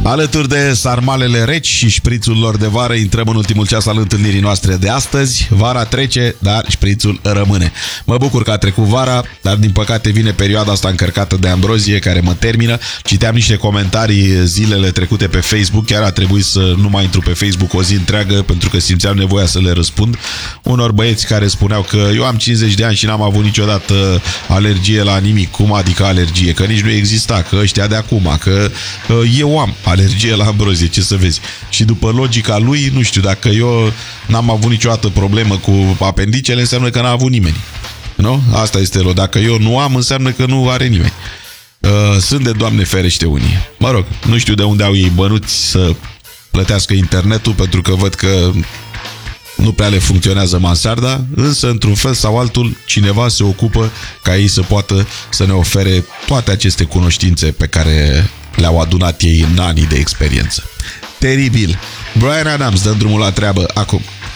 Alături de sarmalele reci și șprițul lor de vară, intrăm în ultimul ceas al întâlnirii noastre de astăzi. Vara trece, dar șprițul rămâne. Mă bucur că a trecut vara, dar din păcate vine perioada asta încărcată de ambrozie care mă termină. Citeam niște comentarii zilele trecute pe Facebook, chiar a trebuit să nu mai intru pe Facebook o zi întreagă pentru că simțeam nevoia să le răspund. Unor băieți care spuneau că eu am 50 de ani și n-am avut niciodată alergie la nimic. Cum adică alergie? Că nici nu exista, că ăștia de acum, că eu am alergie la ambrozie, ce să vezi. Și după logica lui, nu știu, dacă eu n-am avut niciodată problemă cu apendicele, înseamnă că n-a avut nimeni. Nu? Asta este dacă eu nu am, înseamnă că nu are nimeni. Sunt de Doamne ferește unii. Mă rog, nu știu de unde au ei bănuți să plătească internetul, pentru că văd că nu prea le funcționează mansarda, însă într-un fel sau altul cineva se ocupă ca ei să poată să ne ofere toate aceste cunoștințe pe care le-au adunat ei în anii de experiență. Teribil! Bryan Adams dă drumul la treabă acum.